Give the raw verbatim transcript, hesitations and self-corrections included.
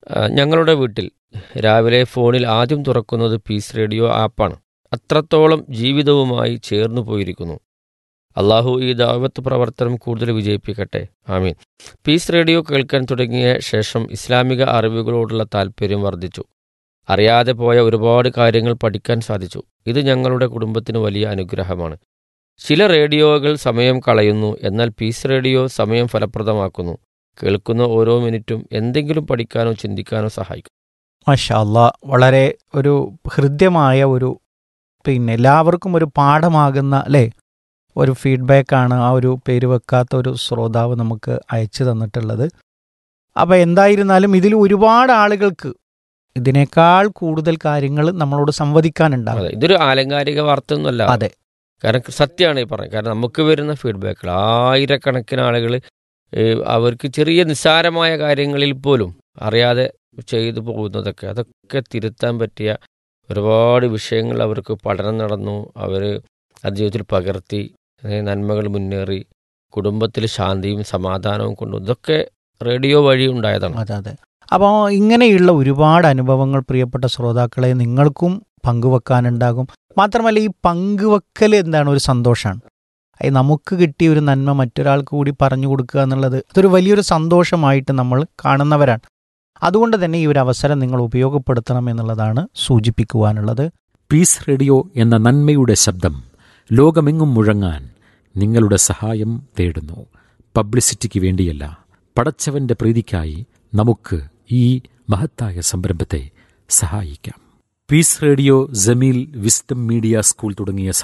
ആ, ഞങ്ങളുടെ വീട്ടിൽ രാവിലെ ഫോണിൽ ആദ്യം തുറക്കുന്നത് പീസ് റേഡിയോ ആപ്പാണ്. അത്രത്തോളം ജീവിതവുമായി ചേർന്നു പോയിരിക്കുന്നു. അള്ളാഹു ഈ ദഅവത്ത് പ്രവർത്തനം കൂടുതൽ വിജയിപ്പിക്കട്ടെ. ആമീൻ. പീസ് റേഡിയോ കേൾക്കാൻ തുടങ്ങിയ ശേഷം ഇസ്ലാമിക അറിവുകളോടുള്ള താല്പര്യം വർദ്ധിച്ചു. അറിയാതെ പോയ ഒരുപാട് കാര്യങ്ങൾ പഠിക്കാൻ സാധിച്ചു. ഇത് ഞങ്ങളുടെ കുടുംബത്തിന് വലിയ അനുഗ്രഹമാണ്. ചില റേഡിയോകൾ സമയം കളയുന്നു, എന്നാൽ പീസ് റേഡിയോ സമയം ഫലപ്രദമാക്കുന്നു. കേൾക്കുന്ന ഓരോ മിനിറ്റും എന്തെങ്കിലും പഠിക്കാനോ ചിന്തിക്കാനോ സഹായിക്കും. മാഷാ അല്ലാ, വളരെ ഒരു ഹൃദ്യമായ ഒരു പിന്നെ എല്ലാവർക്കും ഒരു പാഠമാകുന്ന അല്ലേ ഒരു ഫീഡ്ബാക്കാണ് ആ ഒരു പേര് വെക്കാത്ത ഒരു ശ്രോതാവ് നമുക്ക് അയച്ചു തന്നിട്ടുള്ളത്. അപ്പോൾ എന്തായിരുന്നാലും ഇതിൽ ഒരുപാട് ആളുകൾക്ക് ഇതിനേക്കാൾ കൂടുതൽ കാര്യങ്ങൾ നമ്മളോട് സംവദിക്കാനുണ്ടാകും. അതെ, ഇതൊരു ആലങ്കാരിക വാർത്ത ഒന്നുമല്ല. അതെ, കാരണം സത്യമാണ് ഈ പറയുന്നത്. കാരണം നമുക്ക് വരുന്ന ഫീഡ്ബാക്കുകൾ ആയിരക്കണക്കിന് ആളുകൾ അവർക്ക് ചെറിയ നിസ്സാരമായ കാര്യങ്ങളിൽ പോലും അറിയാതെ ചെയ്തു പോകുന്നതൊക്കെ അതൊക്കെ തിരുത്താൻ പറ്റിയ ഒരുപാട് വിഷയങ്ങൾ അവർക്ക് പഠനം നടന്നു. അവർ അത് ജീവിതത്തിൽ പകർത്തി നന്മകൾ മുന്നേറി കുടുംബത്തിൽ ശാന്തിയും സമാധാനവും കൊണ്ടു. ഇതൊക്കെ റേഡിയോ വഴി ഉണ്ടായതാണ്. അതെ അതെ. അപ്പോൾ ഇങ്ങനെയുള്ള ഒരുപാട് അനുഭവങ്ങൾ പ്രിയപ്പെട്ട ശ്രോതാക്കളെ നിങ്ങൾക്കും പങ്കുവെക്കാനുണ്ടാകും. മാത്രമല്ല ഈ പങ്കുവെക്കൽ എന്താണ് ഒരു സന്തോഷമാണ്. അത് നമുക്ക് കിട്ടിയ ഒരു നന്മ മറ്റൊരാൾക്ക് കൂടി പറഞ്ഞു കൊടുക്കുക എന്നുള്ളത് അതൊരു വലിയൊരു സന്തോഷമായിട്ട് നമ്മൾ കാണുന്നവരാണ്. അതുകൊണ്ട് തന്നെ ഈ ഒരു അവസരം നിങ്ങൾ ഉപയോഗപ്പെടുത്തണം എന്നുള്ളതാണ് സൂചിപ്പിക്കുവാനുള്ളത്. പീസ് റേഡിയോ എന്ന നന്മയുടെ ശബ്ദം ലോകമെങ്ങും മുഴങ്ങാൻ നിങ്ങളുടെ സഹായം തേടുന്നു. പബ്ലിസിറ്റിക്ക് വേണ്ടിയല്ല, പടച്ചവന്റെ പ്രീതിക്കായി നമുക്ക് ഈ മഹത്തായ സംരംഭത്തെ സഹായിക്കാം. Piece radio, Jameel, wisdom media school തുടങ്ങിയ